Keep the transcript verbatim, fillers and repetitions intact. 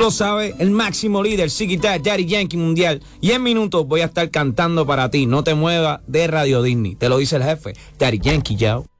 lo sabes, el máximo líder, Ziquitá, Daddy Yankee Mundial. Y en minutos voy a estar cantando para ti. No te muevas de Radio Disney. Te lo dice el jefe, Daddy Yankee, yao.